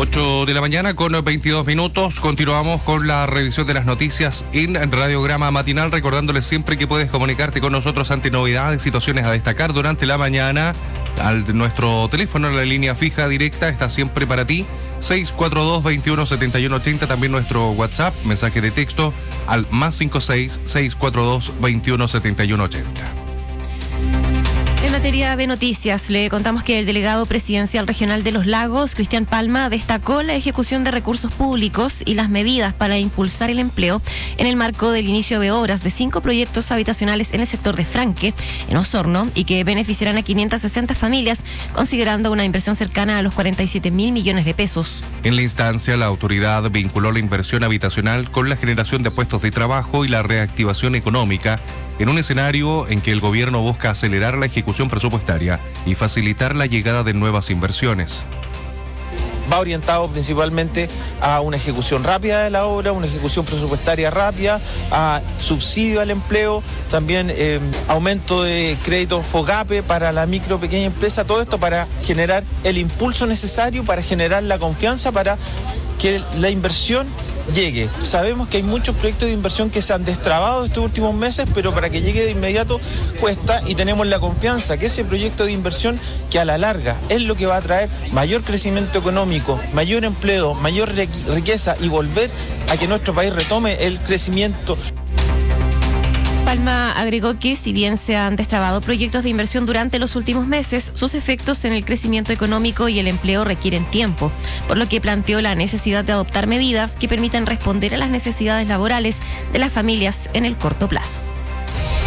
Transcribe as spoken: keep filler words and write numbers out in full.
ocho de la mañana con veintidós minutos. Continuamos con la revisión de las noticias en Radiograma Matinal, recordándoles siempre que puedes comunicarte con nosotros ante novedades, situaciones a destacar durante la mañana. Al nuestro teléfono, la línea fija directa está siempre para ti, seis cuatro dos, veintiuno, setenta y uno ochenta. También nuestro WhatsApp, mensaje de texto al más cinco seis, seis cuatro dos, veintiuno, setenta y uno ochenta. En materia de noticias, le contamos que el delegado presidencial regional de Los Lagos, Cristian Palma, destacó la ejecución de recursos públicos y las medidas para impulsar el empleo en el marco del inicio de obras de cinco proyectos habitacionales en el sector de Franque, en Osorno, y que beneficiarán a quinientas sesenta familias, considerando una inversión cercana a los cuarenta y siete mil millones de pesos. En la instancia, la autoridad vinculó la inversión habitacional con la generación de puestos de trabajo y la reactivación económica, en un escenario en que el gobierno busca acelerar la ejecución presupuestaria y facilitar la llegada de nuevas inversiones. Va orientado principalmente a una ejecución rápida de la obra, una ejecución presupuestaria rápida, a subsidio al empleo, también eh, aumento de créditos FOGAPE para la micro pequeña empresa, todo esto para generar el impulso necesario, para generar la confianza, para que la inversión llegue. Sabemos que hay muchos proyectos de inversión que se han destrabado estos últimos meses, pero para que llegue de inmediato cuesta, y tenemos la confianza que ese proyecto de inversión, que a la larga es lo que va a traer mayor crecimiento económico, mayor empleo, mayor riqueza y volver a que nuestro país retome el crecimiento. Palma agregó que si bien se han destrabado proyectos de inversión durante los últimos meses, sus efectos en el crecimiento económico y el empleo requieren tiempo, por lo que planteó la necesidad de adoptar medidas que permitan responder a las necesidades laborales de las familias en el corto plazo.